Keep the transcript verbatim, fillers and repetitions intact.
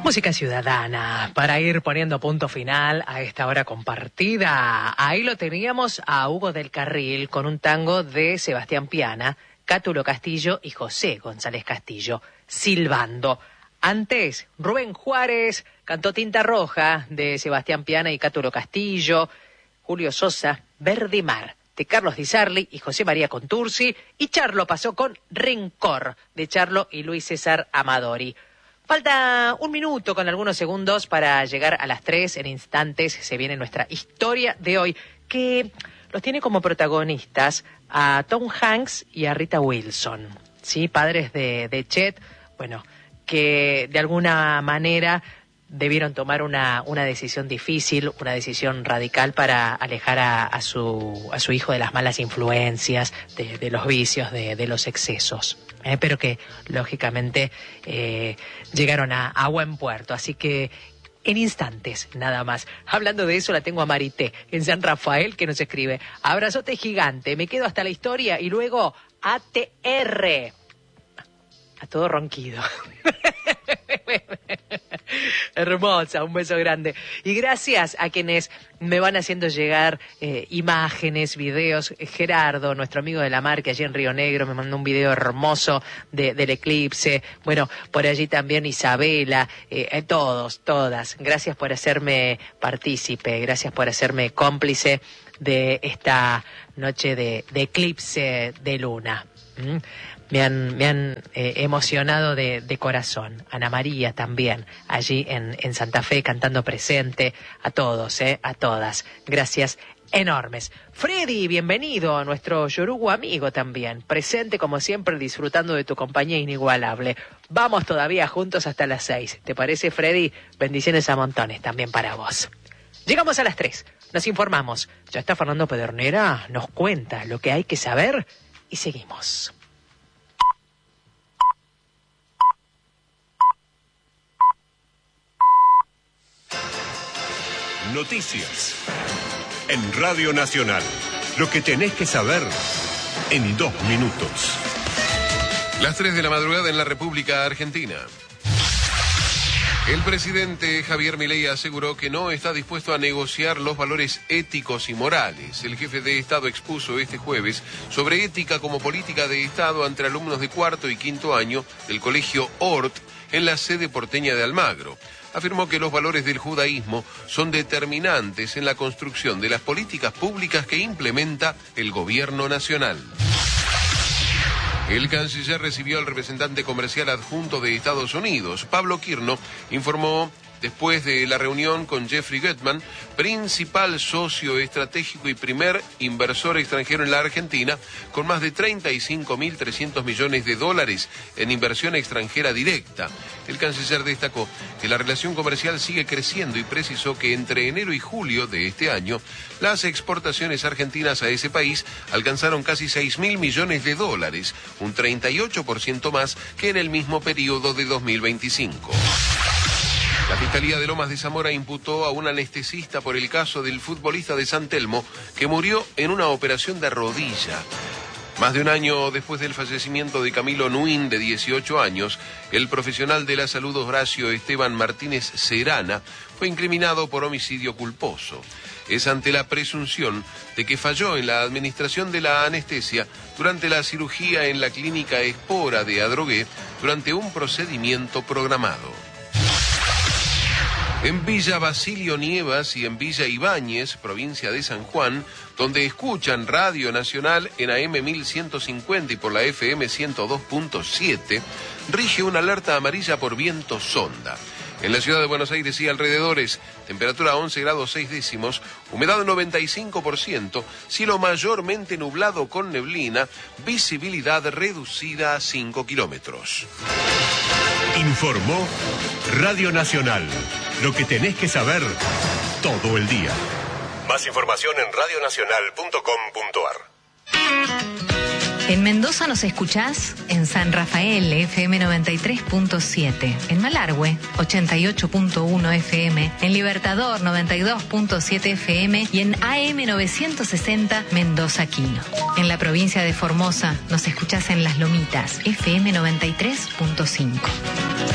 Música ciudadana, para ir poniendo punto final a esta hora compartida. Ahí lo teníamos a Hugo del Carril con un tango de Sebastián Piana, Cátulo Castillo y José González Castillo, Silbando. Antes, Rubén Juárez cantó Tinta Roja de Sebastián Piana y Cátulo Castillo, Julio Sosa, Verde Mar de Carlos Di Sarli y José María Contursi, y Charlo pasó con Rencor de Charlo y Luis César Amadori. Falta un minuto con algunos segundos para llegar a las tres. En instantes se viene nuestra historia de hoy, que los tiene como protagonistas a Tom Hanks y a Rita Wilson, ¿sí? Padres de, de Chet, bueno, que de alguna manera debieron tomar una, una decisión difícil, una decisión radical para alejar a, a, su, a su hijo de las malas influencias, de, de los vicios, de, de los excesos. Eh, pero que, lógicamente, eh, llegaron a, a buen puerto. Así que, en instantes, nada más. Hablando de eso, la tengo a Marité, en San Rafael, que nos escribe: abrazote gigante, me quedo hasta la historia y luego A T R. A todo ronquido. Hermosa, un beso grande. Y gracias a quienes me van haciendo llegar eh, imágenes, videos. Gerardo, nuestro amigo de la mar, que allí en Río Negro me mandó un video hermoso de, del eclipse. Bueno, por allí también Isabela, eh, todos, todas. Gracias por hacerme partícipe, gracias por hacerme cómplice de esta noche de, de eclipse de luna. ¿Mm? Me han, me han eh, emocionado de, de corazón. Ana María también, allí en, en Santa Fe, cantando presente. A todos, eh, a todas. Gracias enormes. Freddy, bienvenido, nuestro yorugo amigo también. Presente como siempre, disfrutando de tu compañía inigualable. Vamos todavía juntos hasta las seis. ¿Te parece, Freddy? Bendiciones a montones también para vos. Llegamos a las tres. Nos informamos. Ya está Fernando Pedernera, nos cuenta lo que hay que saber y seguimos. Noticias en Radio Nacional. Lo que tenés que saber en dos minutos. Las tres de la madrugada en la República Argentina. El presidente Javier Milei aseguró que no está dispuesto a negociar los valores éticos y morales. El jefe de Estado expuso este jueves sobre ética como política de Estado ante alumnos de cuarto y quinto año del colegio Hort en la sede porteña de Almagro. Afirmó que los valores del judaísmo son determinantes en la construcción de las políticas públicas que implementa el gobierno nacional. El canciller recibió al representante comercial adjunto de Estados Unidos. Pablo Quirno informó después de la reunión con Jeffrey Gutman, principal socio estratégico y primer inversor extranjero en la Argentina, con más de treinta y cinco mil trescientos millones de dólares en inversión extranjera directa. El canciller destacó que la relación comercial sigue creciendo y precisó que entre enero y julio de este año, las exportaciones argentinas a ese país alcanzaron casi seis mil millones de dólares, un treinta y ocho por ciento más que en el mismo periodo de dos mil veinticinco. La Fiscalía de Lomas de Zamora imputó a un anestesista por el caso del futbolista de San Telmo que murió en una operación de rodilla. Más de un año después del fallecimiento de Camilo Nuín, de dieciocho años, el profesional de la salud Horacio Esteban Martínez Serana fue incriminado por homicidio culposo. Es ante la presunción de que falló en la administración de la anestesia durante la cirugía en la clínica Espora de Adrogué durante un procedimiento programado. En Villa Basilio Nievas y en Villa Ibáñez, provincia de San Juan, donde escuchan Radio Nacional en A M mil ciento cincuenta y por la F M ciento dos punto siete, rige una alerta amarilla por viento sonda. En la ciudad de Buenos Aires y alrededores, temperatura once grados seis décimos, humedad noventa y cinco por ciento, cielo mayormente nublado con neblina, visibilidad reducida a cinco kilómetros. Informó Radio Nacional. Lo que tenés que saber todo el día. Más información en radio nacional punto com punto ar. En Mendoza nos escuchás en San Rafael, F M noventa y tres punto siete, en Malargüe, ochenta y ocho punto uno F M, en Libertador, noventa y dos punto siete F M y en A M novecientos sesenta Mendoza Quino. En la provincia de Formosa nos escuchás en Las Lomitas, F M noventa y tres punto cinco.